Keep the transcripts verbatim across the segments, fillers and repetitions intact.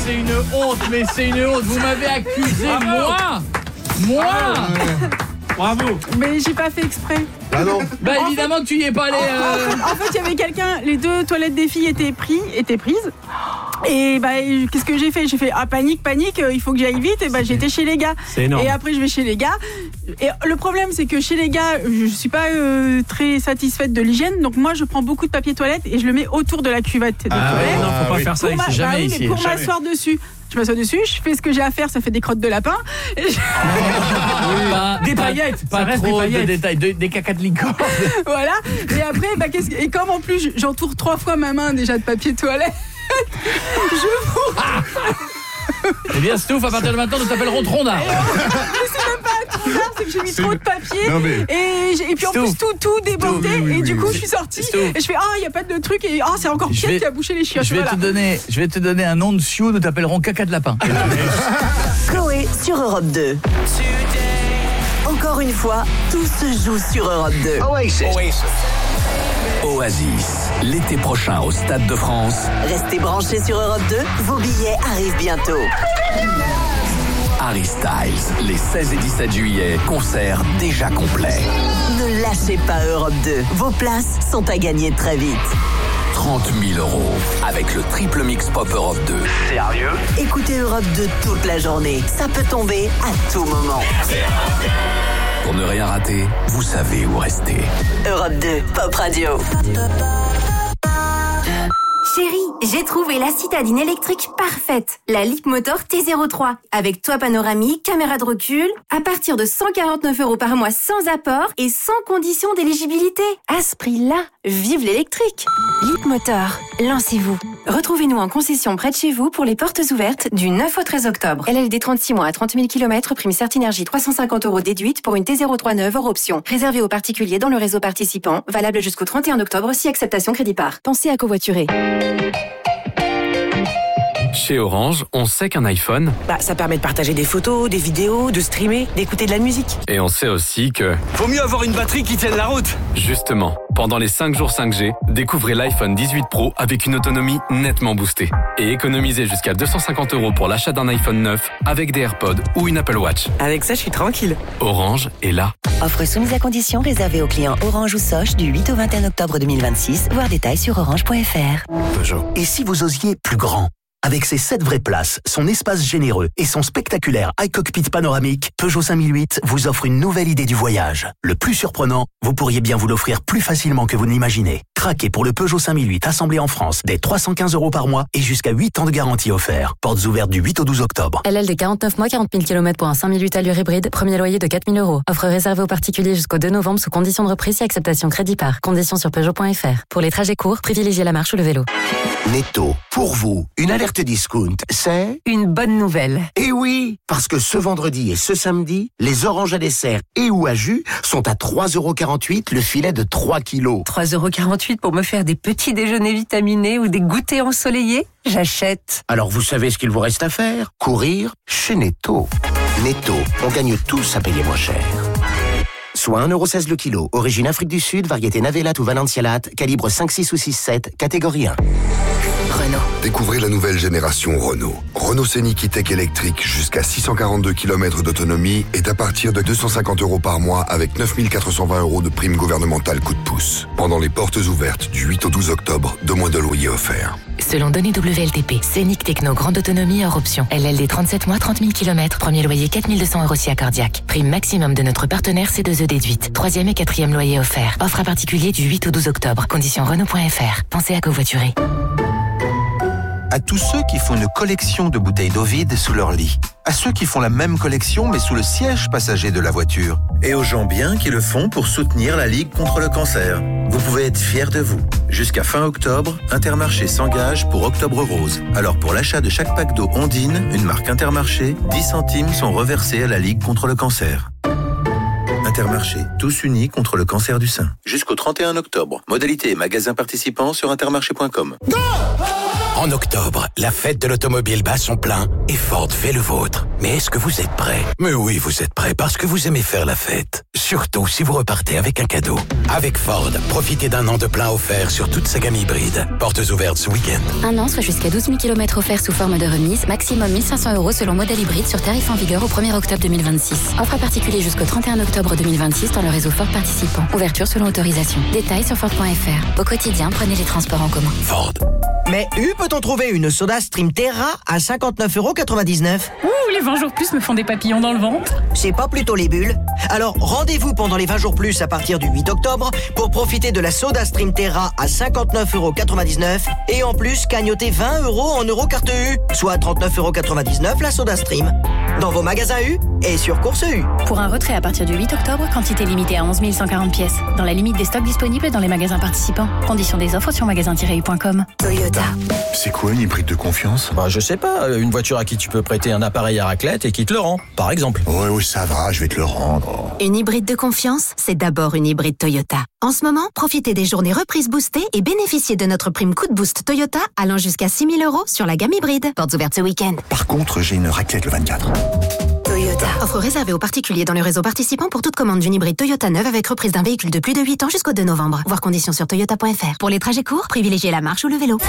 c'est une honte, mais c'est une honte. Vous m'avez accusé, Bravo. moi Moi Bravo. Mais j'ai pas fait exprès. Ah non. Bah En évidemment que tu y es pas allé. euh. En fait, il y avait quelqu'un, les deux toilettes des filles étaient, pris, étaient prises. Et bah, qu'est-ce que j'ai fait? J'ai fait ah, panique, panique, euh, il faut que j'aille vite. Et bah, j'étais chez les gars. C'est énorme. Et après, je vais chez les gars. Et le problème, c'est que chez les gars, je suis pas euh, très satisfaite de l'hygiène. Donc, moi, je prends beaucoup de papier toilette et je le mets autour de la cuvette de Ah, toilette. non, faut pas oui. faire ça Pour ici. ma- jamais bah oui, ici, mais pour jamais. m'asseoir dessus. Je m'assois dessus, je fais ce que j'ai à faire, ça fait des crottes de lapin. Et je- Pas- Des pas- paillettes, Pas ça reste trop des paillettes. de détails, de- des cacas de licorne. voilà. Et après, bah, qu'est-ce que- et comme en plus, j'entoure trois fois ma main déjà de papier toilette. Eh bien, Stouff, à partir de maintenant, nous t'appellerons Trondard. C'est que j'ai mis trop de papier Non, mais- et, j'ai- et puis en Stouff. plus tout, tout débordé. Stouff, oui, oui, et du oui, coup, oui. je suis sortie Stouff. et je fais ah, il n'y a pas de truc et ah, c'est encore Je pire vais- qui a bouché les chiottes. Je vais, Voilà. te donner, je vais te donner un nom de sioux, nous t'appellerons Caca de lapin. Chloé sur Europe deux. Encore une fois, tout se joue sur Europe deux. Oasis, l'été prochain au Stade de France. Restez branchés sur Europe deux, vos billets arrivent bientôt. Harry Styles, les seize et dix-sept juillet, concert déjà complet. Ne lâchez pas Europe deux, vos places sont à gagner très vite. trente mille euros avec le triple mix pop Europe deux. Sérieux? Écoutez Europe deux toute la journée, ça peut tomber à tout moment. Pour ne rien rater, vous savez où rester. Europe deux, Pop Radio. Chérie, j'ai trouvé la citadine électrique parfaite. La Leapmotor T zéro trois. Avec toit panoramique, caméra de recul. À partir de cent quarante-neuf euros par mois sans apport et sans condition d'éligibilité. À ce prix-là, vive l'électrique. Leapmotor, lancez-vous. Retrouvez-nous en concession près de chez vous pour les portes ouvertes du neuf au treize octobre. L L D trente-six mois à trente mille kilomètres, prime Certinergie trois cent cinquante euros déduite pour une T zéro trois neuve hors option. Réservée aux particuliers dans le réseau participant. Valable jusqu'au trente et un octobre si acceptation crédit par. Pensez à covoiturer. Chez Orange, on sait qu'un iPhone, Bah, ça permet de partager des photos, des vidéos, de streamer, d'écouter de la musique. et on sait aussi que, Vaut mieux avoir une batterie qui tienne la route. justement, pendant les cinq jours cinq G, découvrez l'iPhone dix-huit Pro avec une autonomie nettement boostée. Et économisez jusqu'à deux cent cinquante euros pour l'achat d'un iPhone neuf avec des AirPods ou une Apple Watch. Avec ça, je suis tranquille. Orange est là. Offre soumise à condition réservée aux clients Orange ou Soch du huit au vingt et un octobre deux mille vingt-six. Voir détails sur orange point f r. Peugeot. Et si vous osiez plus grand? Avec ses sept vraies places, son espace généreux et son spectaculaire iCockpit panoramique, Peugeot cinq mille huit vous offre une nouvelle idée du voyage. Le plus surprenant, vous pourriez bien vous l'offrir plus facilement que vous ne l'imaginez. Craquez pour le Peugeot cinq mille huit assemblé en France dès trois cent quinze euros par mois et jusqu'à huit ans de garantie offert. Portes ouvertes du huit au douze octobre. L L D quarante-neuf mois, quarante mille kilomètres pour un cinq mille huit allure hybride, premier loyer de quatre mille euros. Offre réservée aux particuliers jusqu'au deux novembre sous condition de reprise et acceptation crédit par. Conditions sur Peugeot point f r. Pour les trajets courts, privilégiez la marche ou le vélo. Netto, pour vous, une alerte discount, c'est... Une bonne nouvelle. Eh oui, parce que ce vendredi et ce samedi, les oranges à dessert et ou à jus sont à trois euros quarante-huit le filet de trois kilos. trois euros quarante-huit pour me faire des petits déjeuners vitaminés ou des goûters ensoleillés? J'achète. Alors vous savez ce qu'il vous reste à faire? Courir chez Netto. Netto, on gagne tous à payer moins cher. Soit un euro seize le kilo, origine Afrique du Sud, variété Navelat ou Valencialat, calibre cinq, six ou six sept, catégorie un. Renault. Découvrez la nouvelle génération Renault. Renault Scénic E-Tech électrique jusqu'à six cent quarante-deux kilomètres d'autonomie est à partir de deux cent cinquante euros par mois avec neuf mille quatre cent vingt euros de prime gouvernementale coup de pouce. Pendant les portes ouvertes du huit au douze octobre, deux mois de loyer offerts. Selon données W L T P, Scénic Techno, grande autonomie hors option. L L D trente-sept mois, trente mille kilomètres, premier loyer quatre mille deux cents euros si accordiaque. Prime maximum de notre partenaire C deux E déduite. Troisième et quatrième loyer offert. Offre à particulier du huit au douze octobre. Conditions Renault point f r. Pensez à covoiturer. À tous ceux qui font une collection de bouteilles d'eau vide sous leur lit. À ceux qui font la même collection mais sous le siège passager de la voiture. Et aux gens bien qui le font pour soutenir la Ligue contre le cancer. Vous pouvez être fiers de vous. Jusqu'à fin octobre, Intermarché s'engage pour Octobre Rose. Alors pour l'achat de chaque pack d'eau Ondine, une marque Intermarché, dix centimes sont reversés à la Ligue contre le cancer. Intermarché, tous unis contre le cancer du sein. Jusqu'au trente et un octobre. Modalité et magasin participants sur intermarché point com. Go En octobre, la fête de l'automobile bat son plein et Ford fait le vôtre. Mais est-ce que vous êtes prêts? Mais oui, vous êtes prêts parce que vous aimez faire la fête. Surtout si vous repartez avec un cadeau. Avec Ford, profitez d'un an de plein offert sur toute sa gamme hybride. Portes ouvertes ce week-end. Un an, soit jusqu'à douze mille kilomètres offerts sous forme de remise, maximum mille cinq cents euros selon modèle hybride sur tarif en vigueur au premier octobre deux mille vingt-six. Offre à particulier jusqu'au trente et un octobre deux mille vingt-six dans le réseau Ford participant. Ouverture selon autorisation. Détails sur Ford point F R. Au quotidien, prenez les transports en commun. Ford. Mais U, peut-on trouver une Soda Stream Terra à cinquante-neuf euros quatre-vingt-dix-neuf? Ouh, les vingt jours plus me font des papillons dans le ventre. C'est pas plutôt les bulles? Alors, rendez-vous pendant les vingt jours plus à partir du huit octobre pour profiter de la Soda Stream Terra à cinquante-neuf euros quatre-vingt-dix-neuf et en plus cagnoter vingt euros en euro carte U, soit trente-neuf euros quatre-vingt-dix-neuf la Soda Stream. Dans vos magasins U et sur Course U. Pour un retrait à partir du huit octobre, quantité limitée à onze mille cent quarante pièces. Dans la limite des stocks disponibles dans les magasins participants. Conditions des offres sur magasin tiret u point com. Toyota. C'est quoi une hybride de confiance? Bah je sais pas, une voiture à qui tu peux prêter un appareil à raclette et qui te le rend, par exemple. Ouais, ouais, ça va, je vais te le rendre. Une hybride de confiance, c'est d'abord une hybride Toyota. En ce moment, profitez des journées reprises boostées et bénéficiez de notre prime coup de boost Toyota allant jusqu'à six mille euros sur la gamme hybride. Portes ouvertes ce week-end. Par contre, j'ai une raclette le vingt-quatre. Toyota. Offre réservée aux particuliers dans le réseau participant pour toute commande d'une hybride Toyota neuve avec reprise d'un véhicule de plus de huit ans jusqu'au deux novembre. Voir conditions sur toyota point F R. Pour les trajets courts, privilégiez la marche ou le vélo.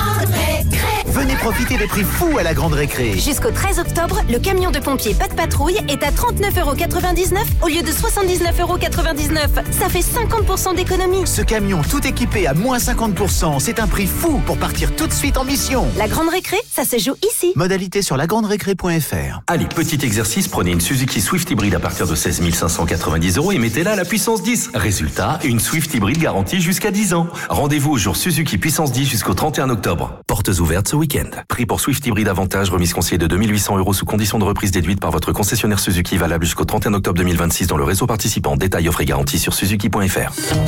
Venez profiter des prix fous à la Grande Récré. Jusqu'au treize octobre, le camion de pompier Pas de Patrouille est à trente-neuf euros quatre-vingt-dix-neuf au lieu de soixante-dix-neuf euros quatre-vingt-dix-neuf. Ça fait cinquante pour cent d'économie. Ce camion tout équipé à moins cinquante pour cent, c'est un prix fou pour partir tout de suite en mission. La Grande Récré, ça se joue ici. Modalité sur la grande récré point F R. Allez, petit exercice, prenez une Suzuki Swift hybride à partir de seize mille cinq cent quatre-vingt-dix euros et mettez-la à la puissance dix. Résultat, une Swift hybride garantie jusqu'à dix ans. Rendez-vous au jour Suzuki puissance dix jusqu'au trente et un octobre. Portes ouvertes ce week-end. Prix pour Swift hybride avantage, remise conseillée de deux mille huit cents euros sous condition de reprise déduite par votre concessionnaire Suzuki, valable jusqu'au trente et un octobre deux mille vingt-six dans le réseau participant. Détails, offres et garanties sur suzuki point F R.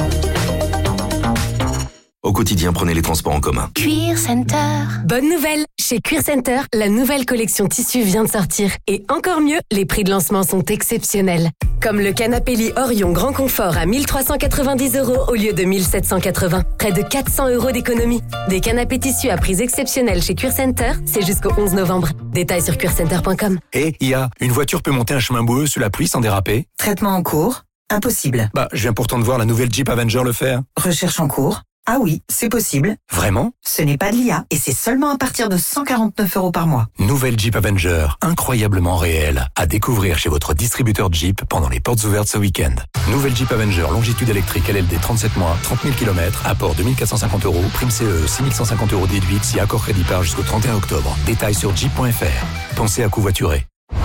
Au quotidien, prenez les transports en commun. Cuir Center. Bonne nouvelle! Chez Cuir Center, la nouvelle collection tissu vient de sortir. Et encore mieux, les prix de lancement sont exceptionnels. Comme le canapé lit Orion Grand Confort à mille trois cent quatre-vingt-dix euros au lieu de mille sept cent quatre-vingts. Près de quatre cents euros d'économie. Des canapés tissus à prix exceptionnels chez Cuir Center, c'est jusqu'au onze novembre. Détails sur cuir center point com. Et I A, une voiture peut monter un chemin boueux sous la pluie sans déraper? Traitement en cours? Impossible. Bah, je viens pourtant de voir la nouvelle Jeep Avenger le faire. Recherche en cours? Ah oui, c'est possible. Vraiment? Ce n'est pas de l'I A et c'est seulement à partir de cent quarante-neuf euros par mois. Nouvelle Jeep Avenger, incroyablement réelle. À découvrir chez votre distributeur Jeep pendant les portes ouvertes ce week-end. Nouvelle Jeep Avenger, longitude électrique L L D trente-sept mois, trente mille kilomètres, apport deux mille quatre cent cinquante euros, prime C E, six mille cent cinquante euros déduite si accord crédit par jusqu'au trente et un octobre. Détails sur jeep point F R. Pensez à covoiturer.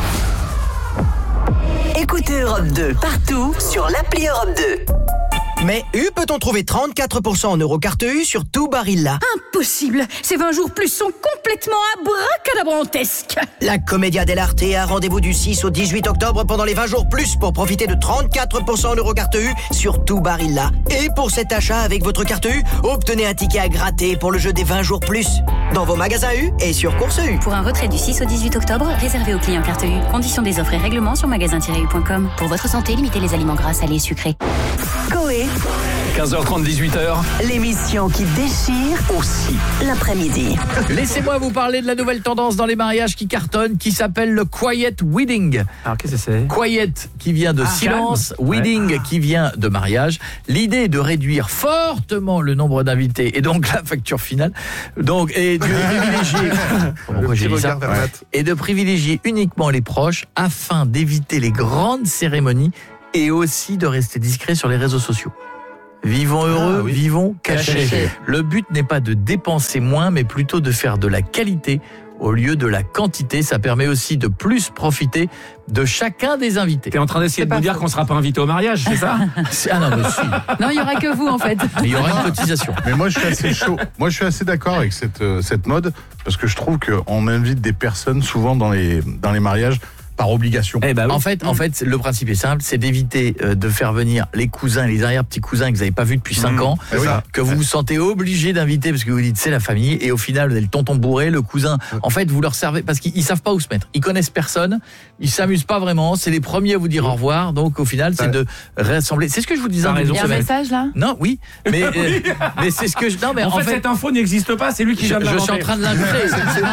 Écoutez Europe deux partout sur l'appli Europe deux. Mais U, peut-on trouver trente-quatre pour cent en Eurocarte U sur tout Barilla? Impossible! Ces vingt jours plus sont complètement abracadabrantesques. La Commedia dell'Arte a rendez-vous du six au dix-huit octobre pendant les vingt jours plus pour profiter de trente-quatre pour cent en Eurocarte U sur tout Barilla. Et pour cet achat avec votre carte U, obtenez un ticket à gratter pour le jeu des vingt jours plus. Dans vos magasins U et sur Course U. Pour un retrait du six au dix-huit octobre, réservé aux clients carte U. Conditions des offres et règlements sur magasin tiret u point com. Pour votre santé, limitez les aliments gras, salés et sucrés. Coé. quinze heures trente, dix-huit heures. L'émission qui déchire aussi l'après-midi. Laissez-moi vous parler de la nouvelle tendance dans les mariages qui cartonne, qui s'appelle le Quiet Wedding. Alors qu'est-ce que c'est? Quiet qui vient de ah, silence, calme. Wedding ouais. qui vient de mariage. L'idée est de réduire fortement le nombre d'invités et donc la facture finale. Donc et de privilégier pourquoi j'ai dit ça ouais. et de privilégier uniquement les proches afin d'éviter les grandes cérémonies et aussi de rester discret sur les réseaux sociaux. Vivons heureux, ah, oui. vivons cachés. Caché. Le but n'est pas de dépenser moins, mais plutôt de faire de la qualité au lieu de la quantité. Ça permet aussi de plus profiter de chacun des invités. T'es en train d'essayer de nous dire qu'on ne sera pas invité au mariage, c'est ça? Ah non, mais si. Non, il n'y aura que vous, en fait. Mais il y aura une cotisation. Mais moi, je suis assez chaud. Moi, je suis assez d'accord avec cette, euh, cette mode, parce que je trouve qu'on invite des personnes souvent dans les, dans les mariages par obligation. Eh ben oui. En fait, en fait, le principe est simple, c'est d'éviter euh, de faire venir les cousins, les arrière-petits-cousins que vous n'avez pas vus depuis cinq mmh. ans, oui. que vous vous sentez obligé d'inviter parce que vous dites c'est la famille, et au final, vous avez le tonton bourré, le cousin. En fait, vous leur servez parce qu'ils ne savent pas où se mettre. Ils connaissent personne, ils s'amusent pas vraiment. C'est les premiers à vous dire au revoir. Donc, au final, c'est de rassembler. C'est ce que je vous disais. Il y a un message là ? Non, oui, mais euh, mais c'est ce que je. Non, mais en, en fait, fait, cette info n'existe pas. C'est lui qui vient de l'inventer. Je suis en train de l'inventer.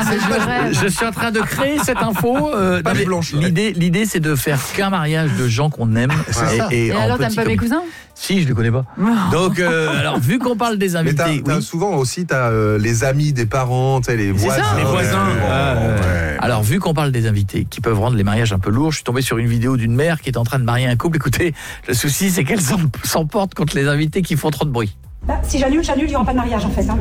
Je suis en train de créer cette info. Euh, non, blanche, l'idée, l'idée, c'est de faire qu'un mariage de gens qu'on aime. Et, et, et alors, t'aimes pas mes cousins ? Si, je les connais pas. Donc, euh, alors, vu qu'on parle des invités, mais t'as, t'as oui. souvent aussi, t'as euh, les amis des parents, t'as les voisins. Ça, les voisins. Euh, ouais. Alors, vu qu'on parle des invités qui peuvent rendre les mariages un peu lourds, je suis tombé sur une vidéo d'une mère qui est en train de marier un couple. Écoutez, le souci, c'est qu'elle s'emporte contre les invités qui font trop de bruit. Bah, si j'annule, j'annule, il n'y aura pas de mariage en fait. Hein.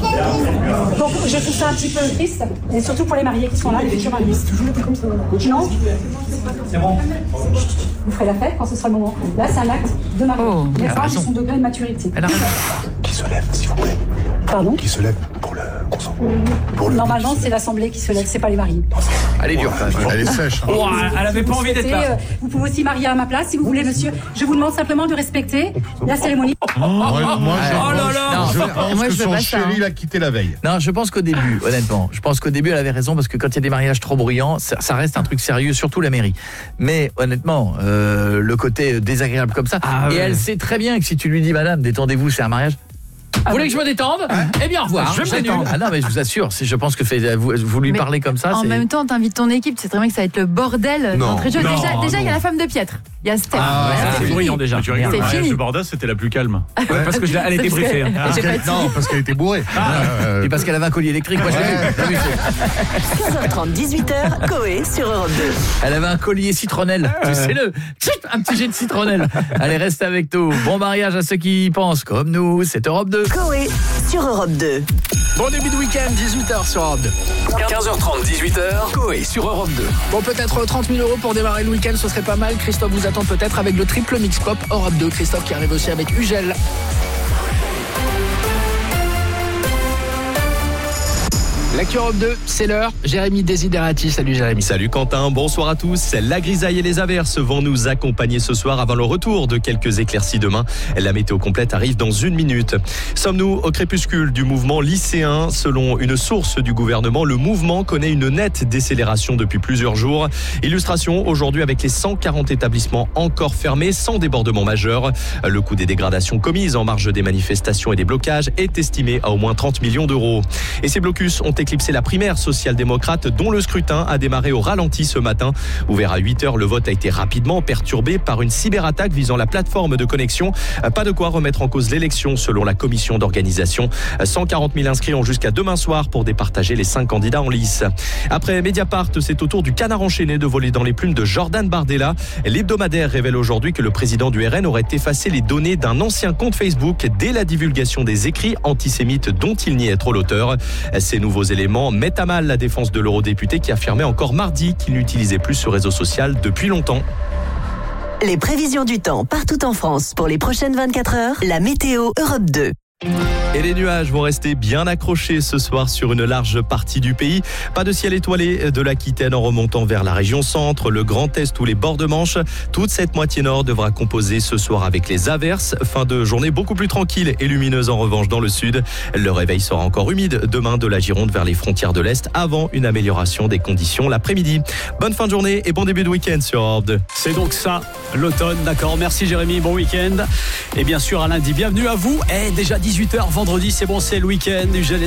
Donc je trouve ça un petit peu triste, et surtout pour les mariés qui sont là, les futurs mariés. Non ? C'est bon. Vous ferez la fête quand ce sera le moment. Là, c'est un acte de mariage. Oh, les femmes sont de degré de maturité. Qui se lève, s'il vous plaît. Pardon ? Qui se lève pour le consentement. Pour le Normalement, c'est l'assemblée qui se lève, c'est pas les mariés. Elle est dure. Elle est sèche. Hein. Oh, elle avait pas envie d'être là. Euh, vous pouvez aussi marier à ma place, si vous voulez, monsieur. Je vous demande simplement de respecter la cérémonie. Oh, moi, moi, je oh là là non, je pense moi, que je son chéri l'a quitté la veille. Non, je pense qu'au début, honnêtement, je pense qu'au début, elle avait raison, parce que quand il y a des mariages trop bruyants, ça, ça reste un truc sérieux, surtout la mairie. Mais honnêtement, euh, le côté désagréable comme ça, ah, et ouais. Elle sait très bien que si tu lui dis, madame, détendez-vous, c'est un mariage. Vous voulez que je me détende ? hein Eh bien, au revoir. Je vais me détendre. Ah non, mais je vous assure, c'est, je pense que fait, vous, vous lui mais parlez comme ça. En c'est... même temps, t'invites ton équipe, c'est très bien que ça va être le bordel d'entrée de jeu. Déjà, non, déjà, il y a la femme de Piètre. Il y a Steph. Ah, ouais, c'est, c'est bruyant déjà. Tu rigoles, c'est le mariage fini. de Bordeaux, c'était la plus calme. Ouais, parce que je, elle était briefée. Hein. Parce qu'elle, non, parce qu'elle était bourrée. Ah, euh, et parce qu'elle avait un collier électrique. Moi, je l'ai vu. quinze heures trente, dix-huit heures, Coé sur Europe deux. Elle avait un collier citronnelle. Euh... Tu sais le, un petit jet de citronnelle. Allez, reste avec nous. Bon mariage à ceux qui y pensent comme nous. C'est Europe deux. Coé sur Europe deux. Bon début de week-end, dix-huit heures sur Europe deux. quinze heures trente, dix-huit heures, Coé sur Europe deux. Bon, peut-être trente mille euros pour démarrer le week-end, ce serait pas mal. Christophe vous attend peut-être avec le triple mix pop Europe deux. Christophe qui arrive aussi avec Ugel. L'actu Europe deux, c'est l'heure. Jérémy Desiderati. Salut Jérémy. Salut Quentin, bonsoir à tous. La grisaille et les averses vont nous accompagner ce soir avant le retour de quelques éclaircies demain. La météo complète arrive dans une minute. Sommes-nous au crépuscule du mouvement lycéen ? Selon une source du gouvernement, le mouvement connaît une nette décélération depuis plusieurs jours. Illustration aujourd'hui avec les cent quarante établissements encore fermés sans débordement majeur. Le coût des dégradations commises en marge des manifestations et des blocages est estimé à au moins trente millions d'euros. Et ces blocus ont éclipsé la primaire social-démocrate dont le scrutin a démarré au ralenti ce matin. Ouvert à huit heures, le vote a été rapidement perturbé par une cyberattaque visant la plateforme de connexion. Pas de quoi remettre en cause l'élection selon la commission d'organisation. cent quarante mille inscrits ont jusqu'à demain soir pour départager les cinq candidats en lice. Après Mediapart, c'est au tour du canard enchaîné de voler dans les plumes de Jordan Bardella. L'hebdomadaire révèle aujourd'hui que le président du R N aurait effacé les données d'un ancien compte Facebook dès la divulgation des écrits antisémites dont il nie être l'auteur. Ces nouveaux éléments mettent à mal la défense de l'eurodéputé qui affirmait encore mardi qu'il n'utilisait plus ce réseau social depuis longtemps. Les prévisions du temps partout en France pour les prochaines vingt-quatre heures, la météo Europe deux. Et les nuages vont rester bien accrochés ce soir sur une large partie du pays. Pas de ciel étoilé de l'Aquitaine en remontant vers la région centre, le Grand Est ou les bords de Manche. Toute cette moitié nord devra composer ce soir avec les averses. Fin de journée beaucoup plus tranquille et lumineuse en revanche dans le sud. Le réveil sera encore humide demain de la Gironde vers les frontières de l'Est avant une amélioration des conditions l'après-midi. Bonne fin de journée et bon début de week-end sur Europe deux. C'est donc ça, l'automne, d'accord. Merci Jérémy, bon week-end. Et bien sûr à lundi, bienvenue à vous. Et déjà dix-huit heures vendredi, c'est bon, c'est le week-end.